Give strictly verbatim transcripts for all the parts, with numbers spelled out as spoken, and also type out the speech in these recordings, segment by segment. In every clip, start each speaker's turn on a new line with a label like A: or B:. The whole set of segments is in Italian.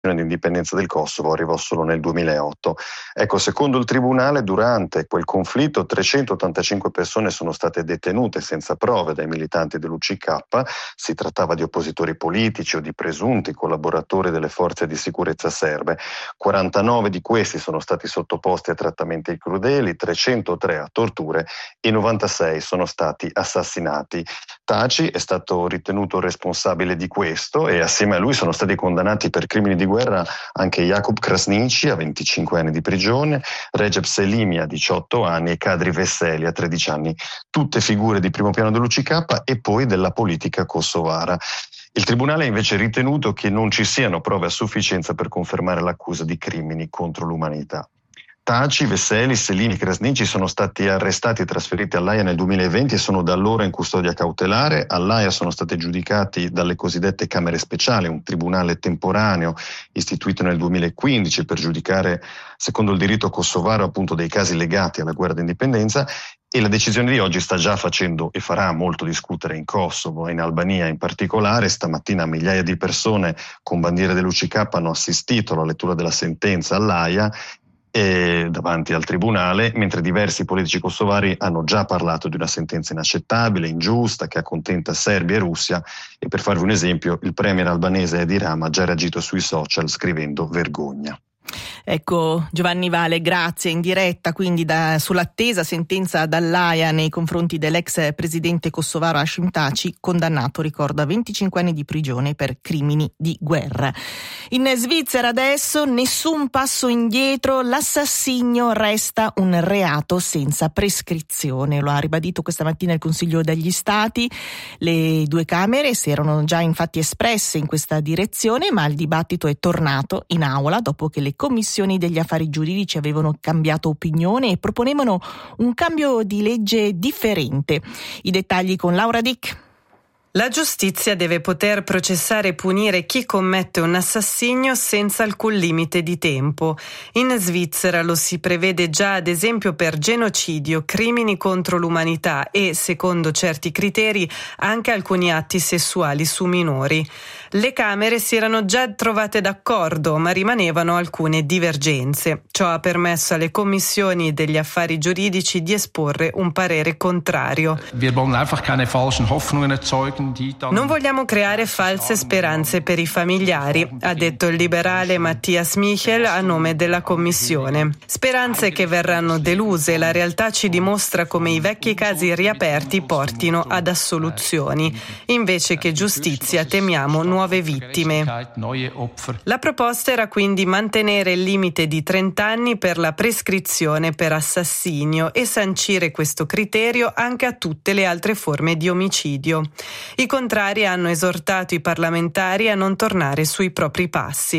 A: di indipendenza del Kosovo arrivò solo nel duemilaotto. Ecco, secondo il Tribunale, durante quel conflitto trecentottantacinque persone sono state detenute senza prove dai militanti dell'U C K. Si trattava di oppositori politici o di presunti collaboratori delle forze di sicurezza serbe. quarantanove di questi sono stati sottoposti a trattamenti crudeli, trecentotré a torture e novantasei sono stati assassinati. Taci è stato ritenuto responsabile di questo e assieme a lui sono stati condannati per crimini di guerra anche Jakub Krasniqi a venticinque anni di prigione, Recep Selimi a diciotto anni e Kadri Veseli a tredici anni, tutte figure di primo piano dell'U C K e poi della politica kosovara. Il Tribunale ha invece ritenuto che non ci siano prove a sufficienza per confermare l'accusa di crimini contro l'umanità. Taci, Veseli, Selimi e Krasniqi sono stati arrestati e trasferiti all'Aia nel duemilaventi e sono da allora in custodia cautelare. All'Aia sono stati giudicati dalle cosiddette Camere Speciali, un tribunale temporaneo istituito nel duemilaquindici per giudicare, secondo il diritto kosovaro, appunto dei casi legati alla guerra d'indipendenza. E la decisione di oggi sta già facendo e farà molto discutere in Kosovo e in Albania in particolare. Stamattina migliaia di persone con bandiere dell'U C K hanno assistito alla lettura della sentenza all'Aia e davanti al tribunale, mentre diversi politici kosovari hanno già parlato di una sentenza inaccettabile, ingiusta, che accontenta Serbia e Russia. E per farvi un esempio, il premier albanese Edi Rama ha già reagito sui social scrivendo vergogna.
B: Ecco, Giovanni Vale, grazie. In diretta quindi da, sull'attesa sentenza dall'Aia nei confronti dell'ex presidente kosovaro Hashim Taci, condannato, ricordo, a venticinque anni di prigione per crimini di guerra. In Svizzera adesso nessun passo indietro, l'assassinio resta un reato senza prescrizione. Lo ha ribadito questa mattina il Consiglio degli Stati. Le due Camere si erano già infatti espresse in questa direzione, ma il dibattito è tornato in aula dopo che le commissioni degli affari giuridici avevano cambiato opinione e proponevano un cambio di legge differente. I dettagli con Laura Dick.
C: La giustizia deve poter processare e punire chi commette un assassinio senza alcun limite di tempo. In Svizzera lo si prevede già ad esempio per genocidio, crimini contro l'umanità e, secondo certi criteri, anche alcuni atti sessuali su minori. Le Camere si erano già trovate d'accordo, ma rimanevano alcune divergenze. Ciò ha permesso alle commissioni degli affari giuridici di esporre un parere contrario. Non vogliamo creare false speranze per i familiari, ha detto il liberale Matthias Michel a nome della Commissione. Speranze che verranno deluse. La realtà ci dimostra come i vecchi casi riaperti portino ad assoluzioni. Invece che giustizia temiamo nuove vittime. La proposta era quindi mantenere il limite di trenta anni per la prescrizione per assassinio e sancire questo criterio anche a tutte le altre forme di omicidio. I contrari hanno esortato i parlamentari a non tornare sui propri passi.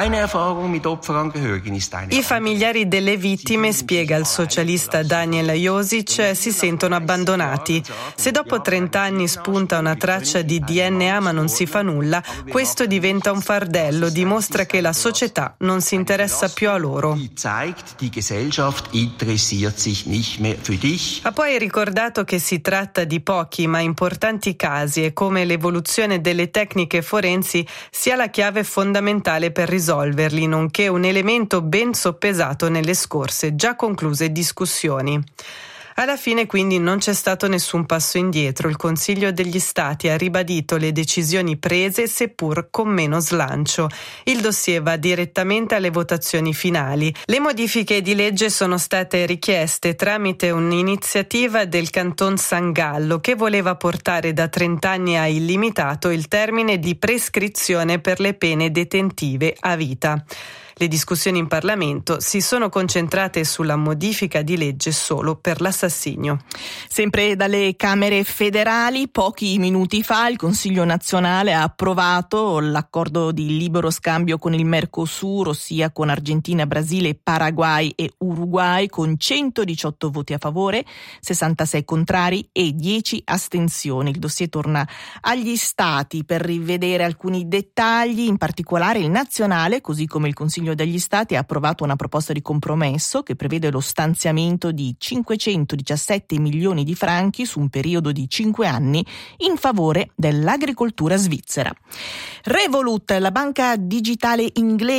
C: I familiari delle vittime, spiega il socialista Daniel Josic, si sentono abbandonati. Se dopo trenta anni spunta una traccia di D N A ma non si fa nulla, questo diventa un fardello, dimostra che la società non si interessa più a loro. Ha poi ricordato che si tratta di pochi ma importanti casi e come l'evoluzione delle tecniche forensi sia la chiave fondamentale per risolverli, nonché un elemento ben soppesato nelle scorse già concluse discussioni. Alla fine quindi non c'è stato nessun passo indietro. Il Consiglio degli Stati ha ribadito le decisioni prese, seppur con meno slancio. Il dossier va direttamente alle votazioni finali. Le modifiche di legge sono state richieste tramite un'iniziativa del Canton San Gallo che voleva portare da trenta anni a illimitato il termine di prescrizione per le pene detentive a vita. Le discussioni in Parlamento si sono concentrate sulla modifica di legge solo per l'assassinio.
B: Sempre dalle Camere federali, pochi minuti fa il Consiglio nazionale ha approvato l'accordo di libero scambio con il Mercosur, ossia con Argentina, Brasile, Paraguay e Uruguay, con centodiciotto voti a favore, sessantasei contrari e dieci astensioni. Il dossier torna agli Stati per rivedere alcuni dettagli, in particolare il nazionale, così come il Consiglio Consiglio degli Stati ha approvato una proposta di compromesso che prevede lo stanziamento di cinquecentodiciassette milioni di franchi su un periodo di cinque anni in favore dell'agricoltura svizzera. Revolut, la banca digitale inglese